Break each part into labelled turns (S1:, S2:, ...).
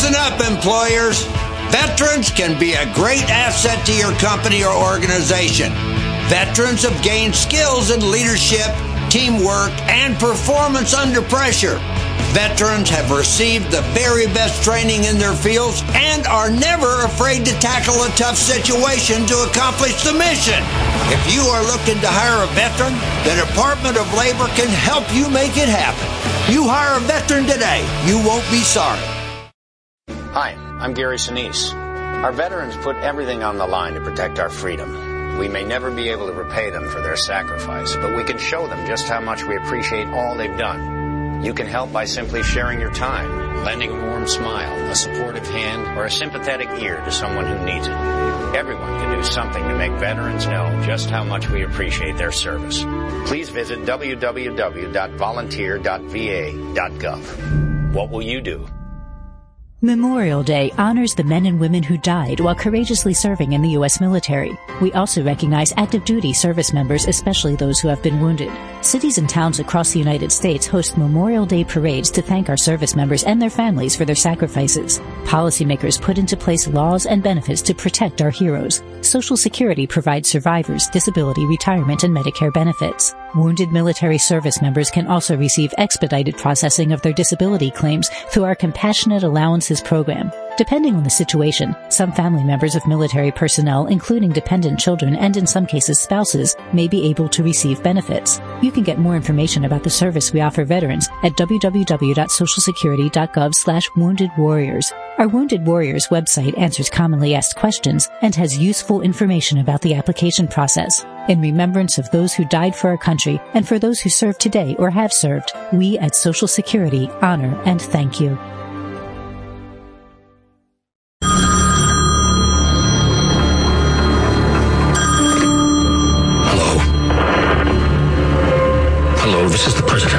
S1: Listen up, employers. Veterans can be a great asset to your company or organization. Veterans have gained skills in leadership, teamwork, and performance under pressure. Veterans have received the very best training in their fields and are never afraid to tackle a tough situation to accomplish the mission. If you are looking to hire a veteran, the Department of Labor can help you make it happen. You hire a veteran today. You won't be sorry.
S2: Hi, I'm Gary Sinise. Our veterans put everything on the line to protect our freedom. We may never be able to repay them for their sacrifice, but we can show them just how much we appreciate all they've done. You can help by simply sharing your time, lending a warm smile, a supportive hand, or a sympathetic ear to someone who needs it. Everyone can do something to make veterans know just how much we appreciate their service. Please visit www.volunteer.va.gov. What will you do?
S3: Memorial Day honors the men and women who died while courageously serving in the U.S. military. We also recognize active duty service members, especially those who have been wounded. Cities and towns across the United States host Memorial Day parades to thank our service members and their families for their sacrifices. Policymakers put into place laws and benefits to protect our heroes. Social Security provides survivors disability, retirement, and Medicare benefits. Wounded military service members can also receive expedited processing of their disability claims through our Compassionate Allowances program. Depending on the situation, some family members of military personnel, including dependent children and in some cases spouses, may be able to receive benefits. You can get more information about the service we offer veterans at www.socialsecurity.gov/woundedwarriors. Our Wounded Warriors website answers commonly asked questions and has useful information about the application process. In remembrance of those who died for our country and for those who serve today or have served, we at Social Security honor and thank you.
S4: Hello, this is the President.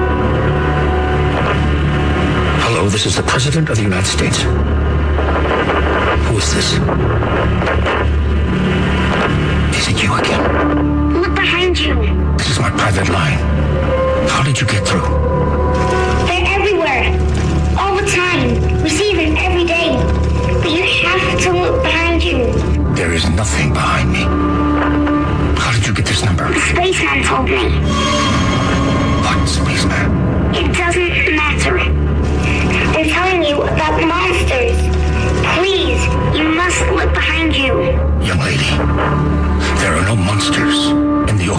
S4: Hello, this is the President of the United States. Who is this? Is it you again?
S5: Look behind you.
S4: This is my private line. How did you get through?
S5: They're everywhere. All the time. We see them every day. But you have to look behind you.
S4: There is nothing behind me. How did you get this number?
S5: The spaceman told me.
S4: What spaceman?
S5: It doesn't matter. They're telling you about monsters. Please, you must look behind you.
S4: Young lady, there are no monsters.